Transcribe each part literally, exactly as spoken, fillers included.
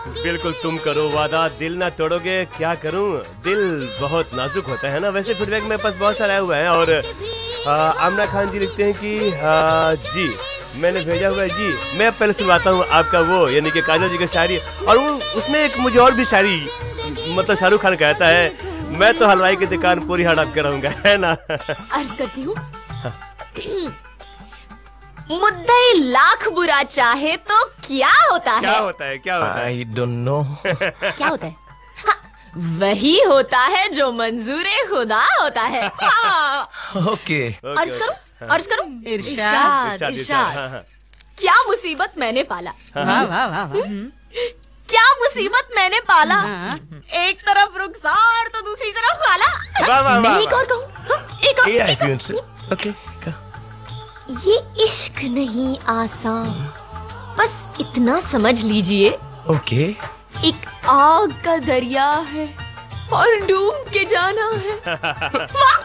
बिल्कुल तुम करो वादा, दिल ना तोड़ोगे, क्या करूं, दिल बहुत नाजुक होता है ना। वैसे फीडबैक मेरे पास बहुत सारे आए हुए हैं और आ, आमना खान जी लिखते हैं कि आ, जी मैंने भेजा हुआ है जी। मैं पहले सुनवाता हूँ आपका वो यानी कि काजल जी की शायरी, और वो उसमें एक मुझे और भी शायरी, मतलब शाहरुख खान कहता है मैं तो हलवाई की दुकान पूरी हड़प के रहूंगा, है ना। अर्ज करती हूँ मुद्दई लाख बुरा चाहे तो क्या होता है? क्या होता है क्या होता है? I don't know. क्या होता है? हाँ, वही होता है जो मंजूरे खुदा होता है। हाँ। ओके अर्ज करूं अर्ज करूं इरशाद, इरशाद इरशाद क्या मुसीबत मैंने पाला, वाह वाह वाह वाह। क्या मुसीबत मैंने पाला, एक तरफ रुखसार तो दूसरी तरफ खाला। वाह, वाह, मैं वाह, एक और कहूँ, हाँ, एक और। Yeah, if you insist. Okay. Go. ये इश्क नहीं आसान, बस इतना समझ लीजिए, Okay. एक आग का दरिया है और डूब के जाना है।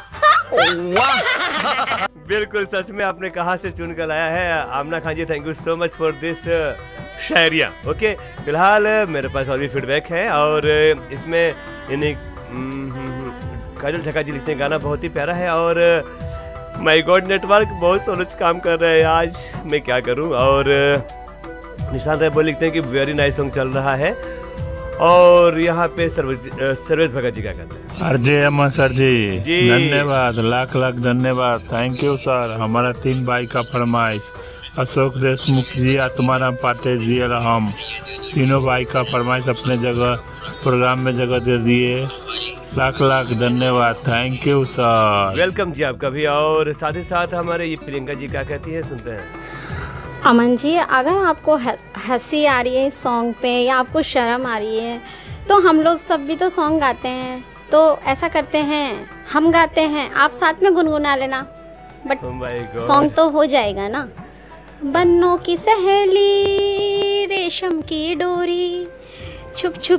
बिल्कुल सच में आपने कहाँ से चुन कर लाया है आमना खान जी, thank you so much for this शायरिया। Okay, फिलहाल मेरे पास और भी फीडबैक है और इसमें यानी काजल ठक्कर जी लिखते हैं गाना बहुत ही प्यारा है और माय गॉड नेटवर्क बहुत सोलच काम कर रहे हैं आज, मैं क्या करूं। और निशांत राय बोल लिखते हैं कि वेरी नाइस सॉन्ग चल रहा है और यहाँ पे सर्वेश भगत जी क्या कहते हैं? अजय अमन सर जी, जी। धन्यवाद, लाख लाख धन्यवाद, थैंक यू सर। हमारा तीन भाई का फरमाइश, अशोक देशमुख जी, आत्माराम पाटे जी और हम तीनों भाई का फरमाइश अपने जगह प्रोग्राम में जगह दे दिए, लाख लाख धन्यवाद, थैंक यू सर। वेलकम जी आपका भी। और साथ ही साथ हमारे ये प्रियंका जी क्या कहती है, सुनते हैं। अमन जी, अगर आपको हंसी आ रही है इस सॉन्ग पे या आपको शर्म आ रही है तो हम लोग सब भी तो सॉन्ग गाते हैं, तो ऐसा करते हैं हम गाते हैं, आप साथ में गुनगुना लेना, बट oh सॉन्ग तो हो जाएगा ना। बन्नों की सहेली रेशम की डोरी छुप छुप